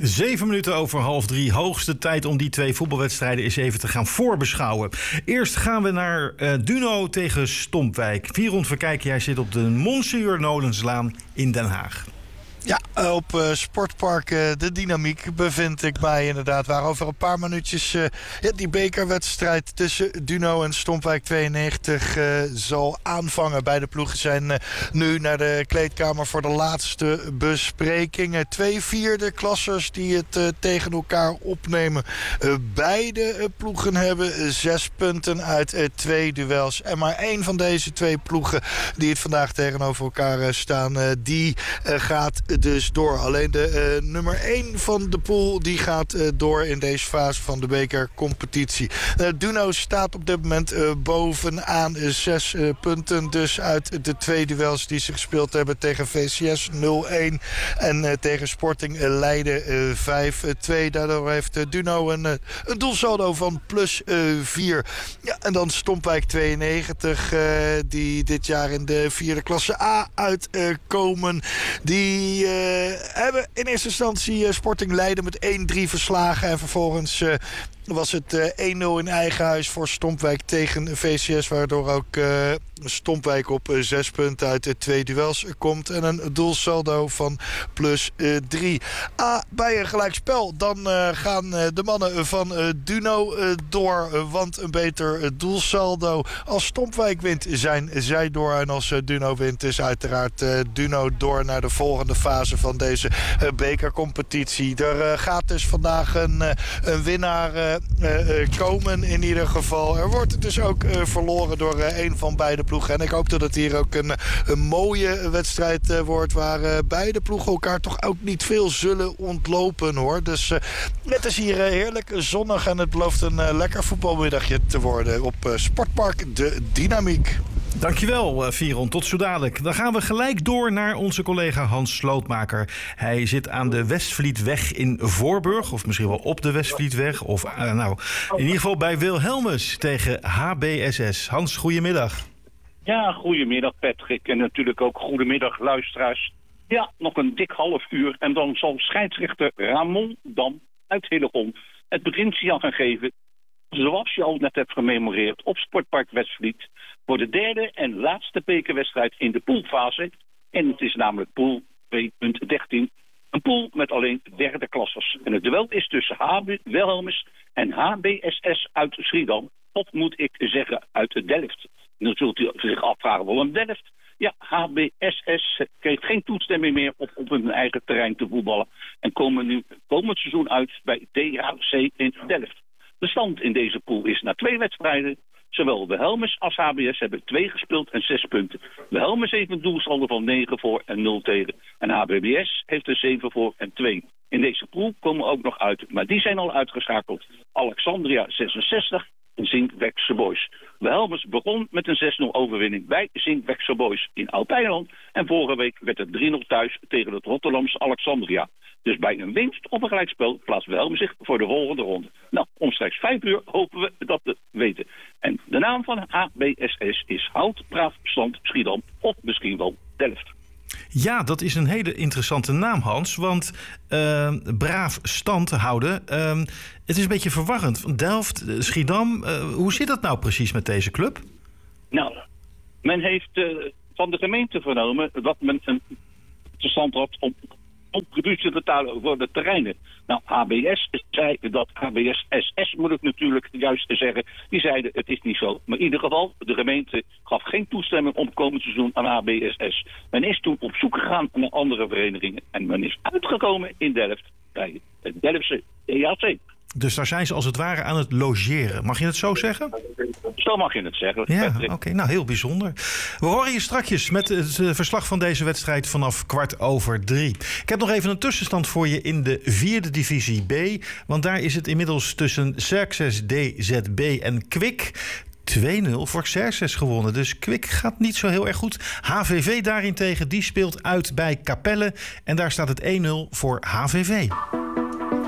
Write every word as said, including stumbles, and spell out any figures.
Zeven minuten over half drie. Hoogste tijd om die twee voetbalwedstrijden eens even te gaan voorbeschouwen. Eerst gaan we naar uh, Duno tegen Stompwijk. Vierond Verkijken, jij zit op de Monsieur Nolenslaan in Den Haag. Ja, op uh, Sportpark uh, De Dynamiek bevind ik mij inderdaad. Waar over een paar minuutjes uh, ja, die bekerwedstrijd tussen Duno en Stompwijk tweeënnegentig uh, zal aanvangen. Beide ploegen zijn uh, nu naar de kleedkamer voor de laatste besprekingen. Twee vierde klassers die het uh, tegen elkaar opnemen. Uh, beide uh, ploegen hebben zes punten uit uh, twee duels. En maar één van deze twee ploegen die het vandaag tegenover elkaar uh, staan, uh, die uh, gaat dus door. Alleen de uh, nummer één van de pool die gaat uh, door in deze fase van de bekercompetitie. Uh, Duno staat op dit moment uh, bovenaan uh, zes uh, punten. Dus uit de twee duels die ze gespeeld hebben tegen V C S nul-een en uh, tegen Sporting uh, Leiden uh, vijf twee. Daardoor heeft uh, Duno een, uh, een doelsaldo van plus vier. Ja, en dan Stompwijk tweeënnegentig uh, die dit jaar in de vierde klasse A uitkomen. Uh, die uh, hebben in eerste instantie uh, Sporting Leiden met één drie verslagen. En vervolgens uh, was het uh, één nul in eigen huis voor Stompwijk tegen V C S. Waardoor ook uh, Stompwijk op uh, zes punten uit de twee duels komt. En een doelsaldo van plus drie. Ah, bij een gelijkspel dan uh, gaan uh, de mannen van uh, Duno uh, door. Uh, want een beter uh, doelsaldo. Als Stompwijk wint zijn zij door. En als uh, Duno wint is uiteraard uh, Duno door naar de volgende fase van deze uh, bekercompetitie. Er uh, gaat dus vandaag een, uh, een winnaar uh, uh, uh, komen in ieder geval. Er wordt dus ook uh, verloren door uh, een van beide ploegen. En ik hoop dat het hier ook een, een mooie wedstrijd uh, wordt waar uh, beide ploegen elkaar toch ook niet veel zullen ontlopen, hoor. Dus uh, het is hier uh, heerlijk zonnig en het belooft een uh, lekker voetbalmiddagje te worden op uh, Sportpark De Dynamiek. Dankjewel, Viron. Tot zo dadelijk. Dan gaan we gelijk door naar onze collega Hans Slootmaker. Hij zit aan de Westvlietweg in Voorburg. Of misschien wel op de Westvlietweg. Of uh, nou, in ieder geval bij Wilhelmus tegen H B S S. Hans, goedemiddag. Ja, goedemiddag Patrick. En natuurlijk ook goedemiddag luisteraars. Ja, nog een dik half uur. En dan zal scheidsrechter Ramon Dam uit Hillegom het beginsignaal gaan geven. Zoals je al net hebt gememoreerd op Sportpark Westvliet. Voor de derde en laatste bekerwedstrijd in de poolfase. En het is namelijk pool twee punt dertien. Een pool met alleen derde klassers. En het duel is tussen H B Wilhelmus en H B S S uit Schiedam. Of moet ik zeggen uit Delft. En dan zult u zich afvragen waarom Delft. Ja, H B S S kreeg geen toestemming meer op, op hun eigen terrein te voetballen. En komen nu komend seizoen uit bij D H C in Delft. De stand in deze pool is na twee wedstrijden. Zowel Wilhelmus als H B S hebben twee gespeeld en zes punten. Wilhelmus heeft een doelsaldo van negen voor en nul tegen. En H B S heeft er zeven voor en twee. In deze pool komen ook nog uit, maar die zijn al uitgeschakeld. Alexandria zesenzestig en Zinkbekse Boys. Wilhelmus begon met een zes nul overwinning bij Zinkbekse Boys in Oud-Eiland. En vorige week werd het drie nul thuis tegen het Rotterdamse Alexandria. Dus bij een winst op een gelijkspel plaatst Wilhelmus zich voor de volgende ronde. Nou, omstreeks vijf uur hopen we dat te weten. En de naam van H B S S is Hout, Braaf, Stand, Schiedam of misschien wel Delft. Ja, dat is een hele interessante naam, Hans. Want uh, braaf stand houden, uh, het is een beetje verwarrend. Delft, Schiedam, uh, hoe zit dat nou precies met deze club? Nou, men heeft uh, van de gemeente vernomen dat men een stand had om contributie te betalen voor de terreinen. Nou, H B S zei dat H B S S S moet ik natuurlijk juist zeggen. Die zeiden het is niet zo. Maar in ieder geval, de gemeente gaf geen toestemming om komend seizoen aan H B S S. Men is toen op zoek gegaan naar andere verenigingen. En men is uitgekomen in Delft bij het Delftse D H C. Dus daar zijn ze als het ware aan het logeren. Mag je het zo zeggen? Zo mag je het zeggen. Ja, oké. Okay. Nou, heel bijzonder. We horen je strakjes met het verslag van deze wedstrijd vanaf kwart over drie. Ik heb nog even een tussenstand voor je in de vierde divisie B. Want daar is het inmiddels tussen Xerxes D Z B en Kwik twee nul voor Xerxes gewonnen. Dus Kwik gaat niet zo heel erg goed. H V V daarentegen, die speelt uit bij Capelle. En daar staat het één nul voor H V V.